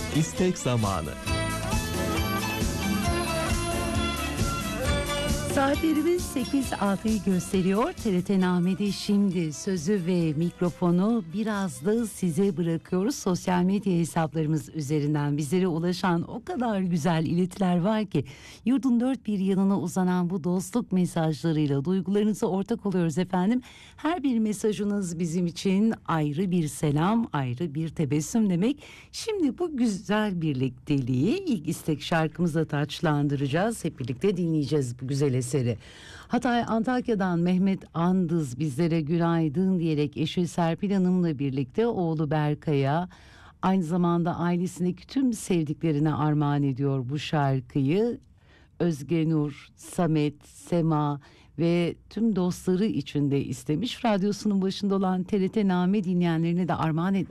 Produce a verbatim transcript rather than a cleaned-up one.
İstek zamanı. Saatlerimiz sekiz altıyı gösteriyor. T R T Name'de şimdi sözü ve mikrofonu biraz da size bırakıyoruz. Sosyal medya hesaplarımız üzerinden bizlere ulaşan o kadar güzel iletiler var ki yurdun dört bir yanına uzanan bu dostluk mesajlarıyla duygularınıza ortak oluyoruz efendim. Her bir mesajınız bizim için ayrı bir selam, ayrı bir tebessüm demek. Şimdi bu güzel birlikteliği ilk istek şarkımızla taçlandıracağız. Hep birlikte dinleyeceğiz bu güzel eseri. Hatay Antakya'dan Mehmet Andız bizlere günaydın diyerek eşi Serpil Hanım'la birlikte oğlu Berkay'a, aynı zamanda ailesindeki tüm sevdiklerine armağan ediyor bu şarkıyı. Özge Nur, Samet, Sema ve tüm dostları için de istemiş. Radyosunun başında olan T R T Name dinleyenlerine de armağan etmiş.